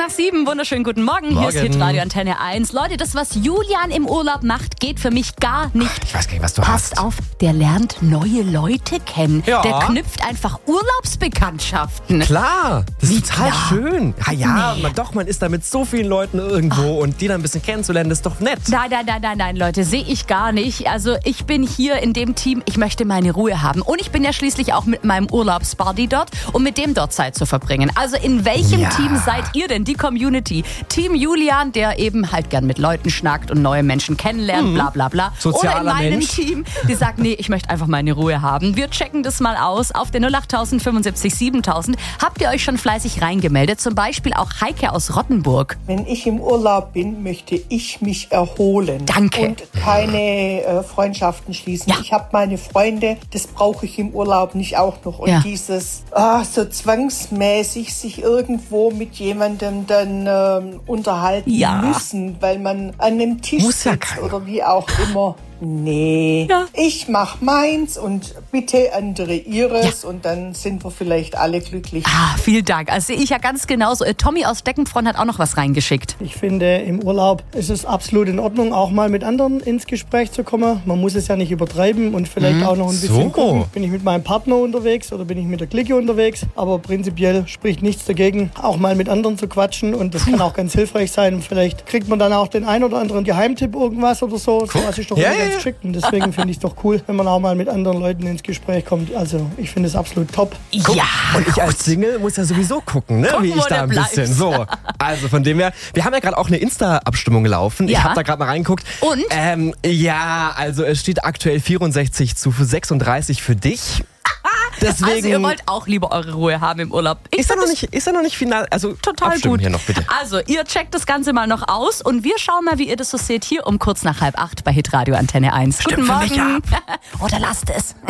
7, wunderschönen guten Morgen. Hier ist Hitradio Antenne 1. Leute, das, was Julian im Urlaub macht, geht für mich gar nicht. Ich weiß gar nicht, was du Passt hast. auf, der lernt neue Leute kennen. Ja. Der knüpft einfach Urlaubsbekanntschaften. Klar, das ist total klar? schön. Man ist da mit so vielen Leuten irgendwo und die dann ein bisschen kennenzulernen, ist doch nett. Nein, Leute, sehe ich gar nicht. Also ich bin hier in dem Team, ich möchte meine Ruhe haben. Und ich bin ja schließlich auch mit meinem Urlaubsbuddy dort, um mit dem dort Zeit zu verbringen. Also in welchem Team seid ihr denn, die Community? Team Julian, der eben halt gern mit Leuten schnackt und neue Menschen kennenlernt, bla bla bla. Sozialer Oder in meinem Mensch. Team, die sagt, nee, ich möchte einfach meine Ruhe haben. Wir checken das mal aus auf der 08000 75 7000. Habt ihr euch schon fleißig reingemeldet? Zum Beispiel auch Heike aus Rottenburg. Wenn ich im Urlaub bin, möchte ich mich erholen. Danke. Und keine Freundschaften schließen. Ja. Ich habe meine Freunde, das brauche ich im Urlaub nicht auch noch. Und dieses so zwangsmäßig sich irgendwo mit jemandem dann unterhalten müssen, weil man an einem Tisch Muss ja sitzt keiner. oder wie auch immer. Nee, ich mach meins und bitte andere ihres und dann sind wir vielleicht alle glücklich. Vielen Dank. Also sehe ich ja ganz genauso. Tommy aus Deckenfron hat auch noch was reingeschickt. Ich finde, im Urlaub ist es absolut in Ordnung, auch mal mit anderen ins Gespräch zu kommen. Man muss es ja nicht übertreiben und vielleicht auch noch ein bisschen gucken. Bin ich mit meinem Partner unterwegs oder bin ich mit der Clique unterwegs? Aber prinzipiell spricht nichts dagegen, auch mal mit anderen zu quatschen und das kann auch ganz hilfreich sein. Vielleicht kriegt man dann auch den ein oder anderen Geheimtipp irgendwas oder so. Das ist doch immer ganz geschickt und deswegen finde ich es doch cool, wenn man auch mal mit anderen Leuten ins Gespräch kommt. Also ich finde es absolut top. Ja. Und ich als Single muss ja sowieso gucken, ne? Gucken, Wie wo ich da der ein bisschen. bleibt. So, also von dem her, wir haben ja gerade auch eine Insta-Abstimmung gelaufen. Ich Ja. habe da gerade mal reingeguckt. Und? Also es steht aktuell 64:36 für dich. Deswegen Also ihr wollt auch lieber eure Ruhe haben im Urlaub. ist er noch nicht final, also Total abstimmen gut. hier noch bitte. Also, ihr checkt das Ganze mal noch aus und wir schauen mal, wie ihr das so seht hier um kurz nach 7:30 bei Hitradio Antenne 1. Stimmt Guten für mich Morgen. Oder lasst es.